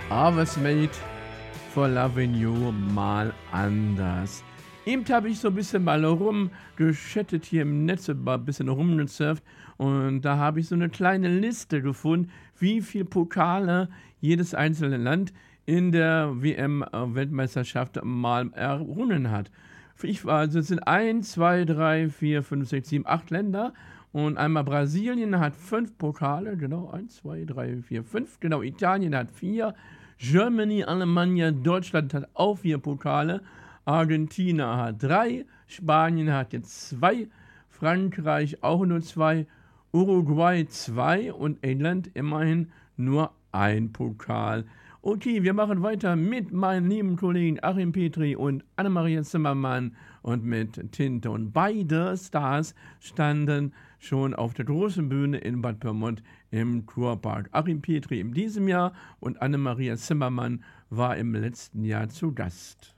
I was made for loving you mal anders. Eben habe ich so ein bisschen mal rumgeschattet hier im Netz, ein bisschen rumgesurft und da habe ich so eine kleine Liste gefunden, wie viel Pokale jedes einzelne Land in der WM-Weltmeisterschaft mal errungen hat. Also es sind 1, 2, 3, 4, 5, 6, 7, 8 Länder. Und einmal Brasilien hat 5 Pokale, genau, 1, 2, 3, 4, 5. Genau, Italien hat 4. Germany, Alemania, Deutschland hat auch 4 Pokale. Argentinien hat 3. Spanien hat jetzt 2. Frankreich auch nur 2. Uruguay 2 und England immerhin nur 1 Pokal. Okay, wir machen weiter mit meinen lieben Kollegen Achim Petri und Annemaria Zimmermann und mit Tinte. Und beide Stars standen schon auf der großen Bühne in Bad Pyrmont im Kurpark. Achim Petri in diesem Jahr und Annemaria Zimmermann war im letzten Jahr zu Gast.